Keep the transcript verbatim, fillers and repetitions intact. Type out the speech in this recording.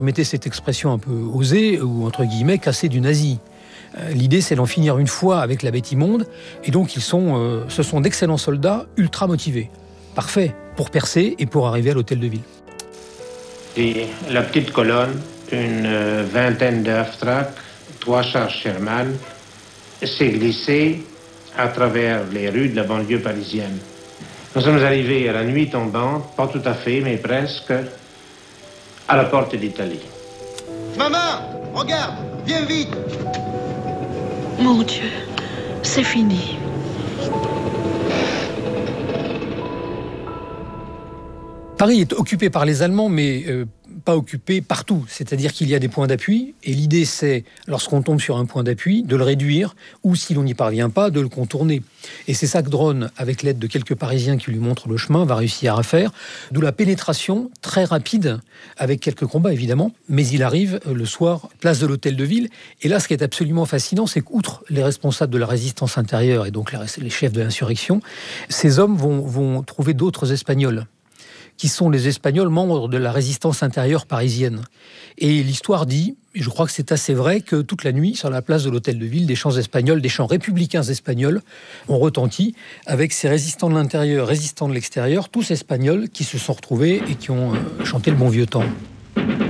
Mettez cette expression un peu osée, ou entre guillemets, cassée du nazi. Euh, l'idée, c'est d'en finir une fois avec la bête immonde, et donc ils sont, euh, ce sont d'excellents soldats, ultra motivés. Parfait pour percer et pour arriver à l'hôtel de ville. Et la petite colonne, une euh, vingtaine d'Aftrak, trois charges Sherman, s'est glissée à travers les rues de la banlieue parisienne. Nous sommes arrivés à la nuit tombante, pas tout à fait, mais presque, à la porte d'Italie. Maman, regarde, viens vite. Mon Dieu, c'est fini. Paris est occupé par les Allemands, mais euh, pas occupé partout. C'est-à-dire qu'il y a des points d'appui, et l'idée c'est, lorsqu'on tombe sur un point d'appui, de le réduire, ou si l'on n'y parvient pas, de le contourner. Et c'est ça que Dronne, avec l'aide de quelques Parisiens qui lui montrent le chemin, va réussir à faire. D'où la pénétration très rapide, avec quelques combats évidemment, mais il arrive le soir, place de l'hôtel de ville. Et là, ce qui est absolument fascinant, c'est qu'outre les responsables de la résistance intérieure, et donc les chefs de l'insurrection, ces hommes vont, vont trouver d'autres Espagnols, qui sont les Espagnols membres de la résistance intérieure parisienne. Et l'histoire dit, et je crois que c'est assez vrai, que toute la nuit, sur la place de l'hôtel de ville, des chants espagnols, des chants républicains espagnols ont retenti, avec ces résistants de l'intérieur, résistants de l'extérieur, tous espagnols qui se sont retrouvés et qui ont chanté le bon vieux temps.